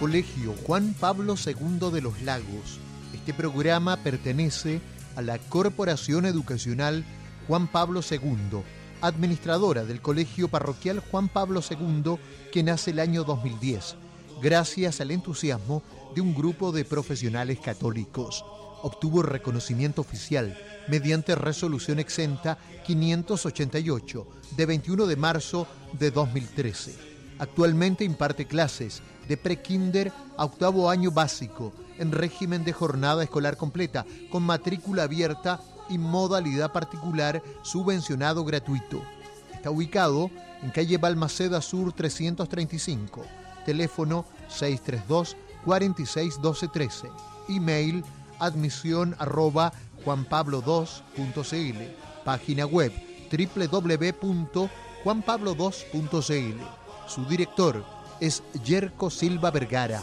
Colegio Juan Pablo II de Los Lagos. Este programa pertenece a la Corporación Educacional Juan Pablo II, administradora del Colegio Parroquial Juan Pablo II, que nace el año 2010, gracias al entusiasmo de un grupo de profesionales católicos. Obtuvo reconocimiento oficial mediante resolución exenta 588 de 21 de marzo de 2013. Actualmente imparte clases de prekinder a octavo año básico en régimen de jornada escolar completa con matrícula abierta y modalidad particular subvencionado gratuito. Está ubicado en calle Balmaceda Sur 335, teléfono 632 46 12 13, email admisión@juanpablo2.cl, página web www.juanpablo2.cl. Su director es Yerko Silva Vergara.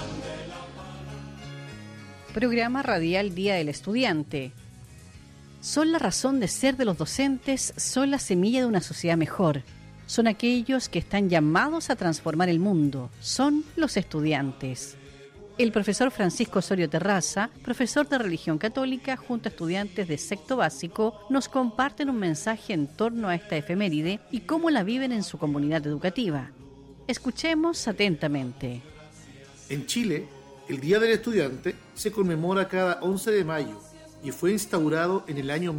Programa radial Día del Estudiante. Son la razón de ser de los docentes, son la semilla de una sociedad mejor. Son aquellos que están llamados a transformar el mundo. Son los estudiantes. El profesor Francisco Osorio Terraza, profesor de religión católica, junto a estudiantes de sexto básico, nos comparten un mensaje en torno a esta efeméride y cómo la viven en su comunidad educativa. Escuchemos atentamente. En Chile, el Día del Estudiante se conmemora cada 11 de mayo y fue instaurado en el año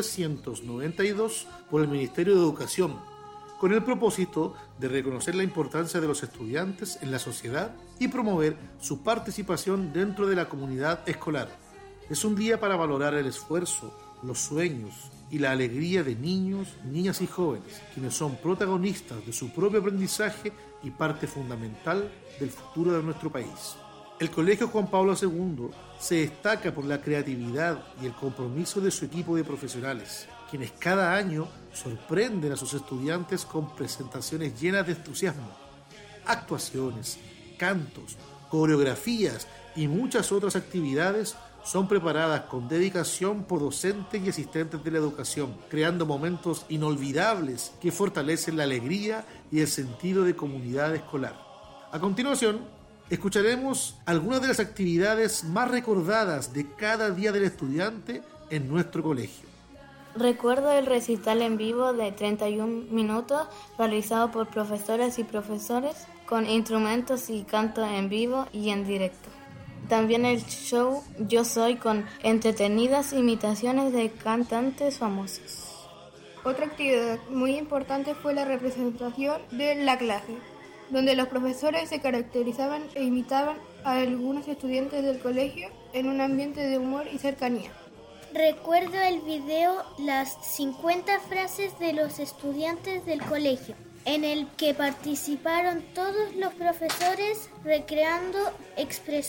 1992 por el Ministerio de Educación, con el propósito de reconocer la importancia de los estudiantes en la sociedad y promover su participación dentro de la comunidad escolar. Es un día para valorar el esfuerzo, los sueños y la alegría de niños, niñas y jóvenes, quienes son protagonistas de su propio aprendizaje y parte fundamental del futuro de nuestro país. El Colegio Juan Pablo II se destaca por la creatividad y el compromiso de su equipo de profesionales, quienes cada año sorprenden a sus estudiantes con presentaciones llenas de entusiasmo. Actuaciones, cantos, coreografías y muchas otras actividades son preparadas con dedicación por docentes y asistentes de la educación, creando momentos inolvidables que fortalecen la alegría y el sentido de comunidad escolar. A continuación, escucharemos algunas de las actividades más recordadas de cada Día del Estudiante en nuestro colegio. Recuerdo el recital en vivo de 31 minutos realizado por profesoras y profesores con instrumentos y canto en vivo y en directo. También el show Yo Soy con entretenidas imitaciones de cantantes famosos. Otra actividad muy importante fue la representación de la clase, donde los profesores se caracterizaban e imitaban a algunos estudiantes del colegio en un ambiente de humor y cercanía. Recuerdo el video Las 50 frases de los estudiantes del colegio, en el que participaron todos los profesores recreando expresiones